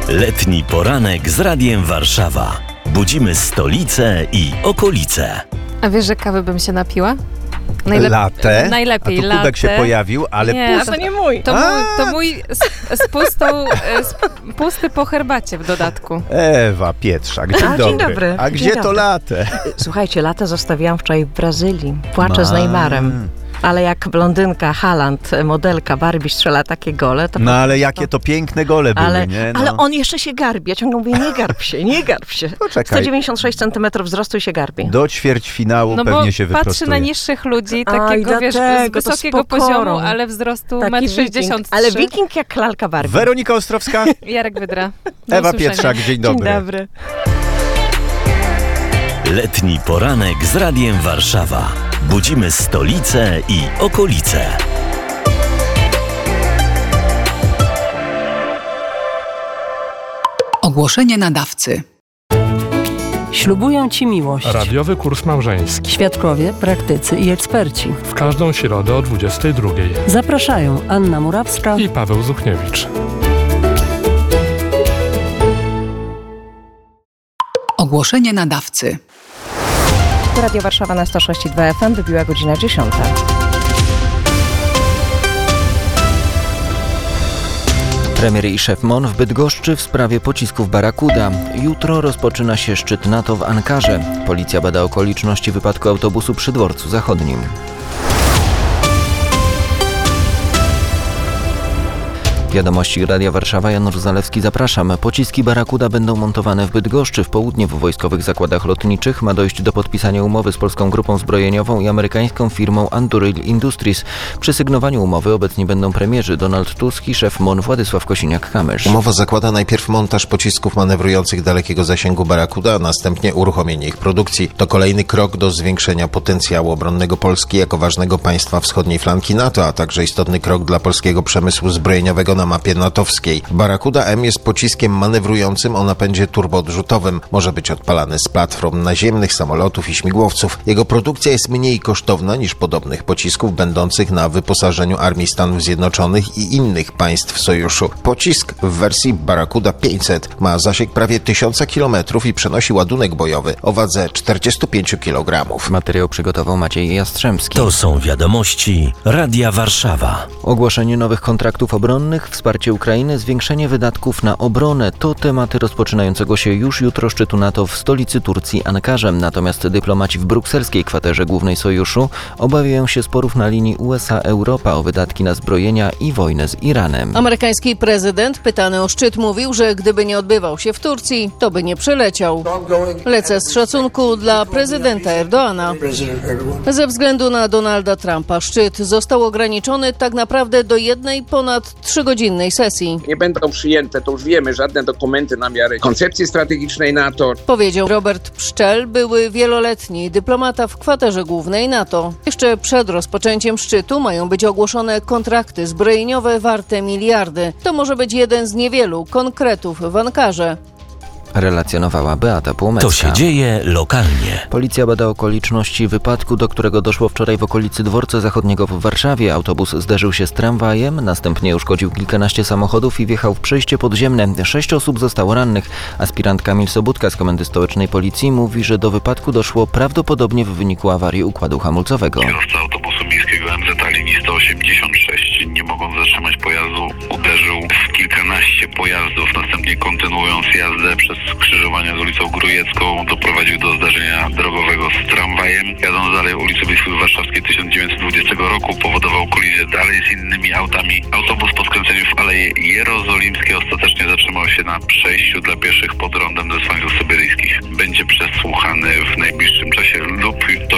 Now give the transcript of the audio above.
Letni poranek z Radiem Warszawa. Budzimy stolicę i okolice. A wiesz, że kawy bym się napiła? Latte? Najlepiej a tu kubek latte. się pojawił, ale Nie, pusty. to nie mój. To mój pusty po herbacie w dodatku. Ewa Pietrzak, dzień dobry. Dzień dobry. A gdzie to latte? Słuchajcie, latte zostawiłam wczoraj w Brazylii. Płaczę z Neymarem. Ale jak blondynka, Haaland, modelka Barbie strzela takie gole, to... No ale jakie to piękne gole były, nie? No. Ale on jeszcze się garbi. Ja ciągle mówię, nie garb się. Poczekaj. 196 cm wzrostu i się garbi. Do ćwierćfinału No pewnie bo się patrzy wyprostuje. na niższych ludzi, Aj, takiego, wiesz, z dlatego, to wysokiego z pokorą. poziomu, ale wzrostu Taki 1,63 m. Ale wiking jak lalka Barbie. Weronika Ostrowska, Jarek Wydra. Do Ewa usłyszenia. Pietrzak, dzień dobry. Dzień dobry. Letni poranek z Radiem Warszawa. Budzimy stolicę i okolice. Ogłoszenie nadawcy. Ślubują Ci miłość. Radiowy kurs małżeński. Świadkowie, praktycy i eksperci. W każdą środę o 22:00. Zapraszają Anna Murawska I Paweł Zuchniewicz. Ogłoszenie nadawcy. Radio Warszawa na 106,2 FM wybiła godzina 10. Premier i szef MON w Bydgoszczy w sprawie pocisków Barakuda. Jutro rozpoczyna się szczyt NATO w Ankarze. Policja bada okoliczności wypadku autobusu przy Dworcu Zachodnim. Wiadomości Radia Warszawa, Janusz Zalewski, zapraszam. Pociski Barakuda będą montowane w Bydgoszczy. W południe w wojskowych zakładach lotniczych ma dojść do podpisania umowy z polską grupą zbrojeniową i amerykańską firmą Anduril Industries. Przy sygnowaniu umowy obecni będą premierzy Donald Tusk i szef MON Władysław Kosiniak-Kamysz. Umowa zakłada najpierw montaż pocisków manewrujących dalekiego zasięgu Barakuda, a następnie uruchomienie ich produkcji. To kolejny krok do zwiększenia potencjału obronnego Polski jako ważnego państwa wschodniej flanki NATO, a także istotny krok dla polskiego przemysłu zbrojeniowego na mapie natowskiej. Barakuda M jest pociskiem manewrującym o napędzie turboodrzutowym. Może być odpalany z platform naziemnych, samolotów i śmigłowców. Jego produkcja jest mniej kosztowna niż podobnych pocisków będących na wyposażeniu Armii Stanów Zjednoczonych i innych państw sojuszu. Pocisk w wersji Barakuda 500 ma zasięg prawie 1000 km i przenosi ładunek bojowy o wadze 45 kg. Materiał przygotował Maciej Jastrzębski. To są wiadomości Radia Warszawa. Ogłoszenie nowych kontraktów obronnych, wsparcie Ukrainy, zwiększenie wydatków na obronę to tematy rozpoczynającego się już jutro szczytu NATO w stolicy Turcji Ankarze. Natomiast dyplomaci w brukselskiej kwaterze głównej sojuszu obawiają się sporów na linii USA-Europa o wydatki na zbrojenia i wojnę z Iranem. Amerykański prezydent pytany o szczyt mówił, że gdyby nie odbywał się w Turcji, to by nie przyleciał. Lecę z szacunku dla prezydenta Erdoana. Ze względu na Donalda Trumpa szczyt został ograniczony tak naprawdę do jednej ponad 3-godzinnej sesji. Nie będą przyjęte, to już wiemy, żadne dokumenty na miarę koncepcji strategicznej NATO. Powiedział Robert Pszczel, były wieloletni dyplomata w kwaterze głównej NATO. Jeszcze przed rozpoczęciem szczytu mają być ogłoszone kontrakty zbrojeniowe warte miliardy. To może być jeden z niewielu konkretów w Ankarze. Relacjonowała Beata Płomecka. To się dzieje lokalnie. Policja bada okoliczności wypadku, do którego doszło wczoraj w okolicy Dworca Zachodniego w Warszawie. Autobus zderzył się z tramwajem, następnie uszkodził kilkanaście samochodów i wjechał w przejście podziemne. 6 osób zostało rannych. Aspirant Kamil Sobudka z Komendy Stołecznej Policji mówi, że do wypadku doszło prawdopodobnie w wyniku awarii układu hamulcowego. Kierowca autobusu miejskiego MZ linii 186, nie mogąc zatrzymać pojazdu, uderzył w kilkanaście pojazdów, następnie kontynuując jazdę przez skrzyżowanie z ulicą Grujecką doprowadził do zdarzenia drogowego z tramwajem. Jadąc dalej ulicy Bitwy Warszawskiej 1920 roku powodował kolizję dalej z innymi autami. Autobus po skręceniu w Aleje Jerozolimskie ostatecznie zatrzymał się na przejściu dla pieszych pod rondem Zesłańców Syberyjskich. Będzie przesłuchany w najbliższym czasie lub